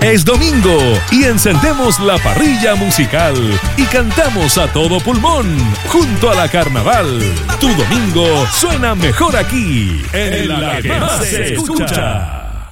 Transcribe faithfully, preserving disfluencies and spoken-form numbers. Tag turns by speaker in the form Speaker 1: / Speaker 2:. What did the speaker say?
Speaker 1: Es domingo y encendemos la parrilla musical y cantamos a todo pulmón junto a la carnaval. Tu domingo suena mejor aquí, en la que más se escucha.